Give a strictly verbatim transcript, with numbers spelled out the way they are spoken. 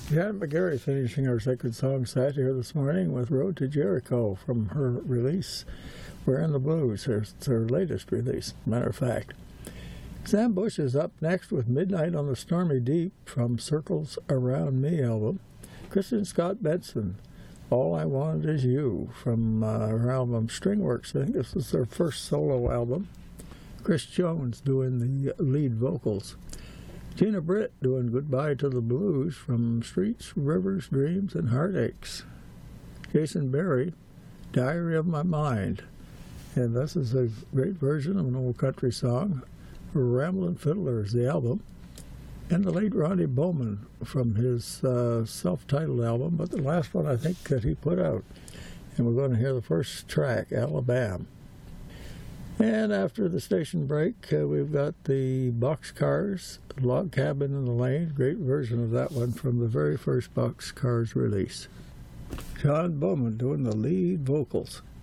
Janet McGarry finishing our Sacred Song set here this morning with Road to Jericho from her release, Wearing the Blues. It's her latest release, matter of fact. Sam Bush is up next with Midnight on the Stormy Deep from Circles Around Me album. Kristen Scott Benson, All I Want Is You from uh, her album Stringworks. I think this is their first solo album. Chris Jones doing the lead vocals. Gina Britt doing Goodbye to the Blues from Streets, Rivers, Dreams, and Heartaches. Jason Berry, Diary of My Mind. And this is a great version of an old country song. Ramblin' Fiddlers, the album. And the late Ronnie Bowman from his uh, self-titled album, but the last one I think that he put out. And we're going to hear the first track, Alabama. And after the station break, uh, we've got the Boxcars, Log Cabin in the Lane, great version of that one from the very first Boxcars release. John Bowman doing the lead vocals.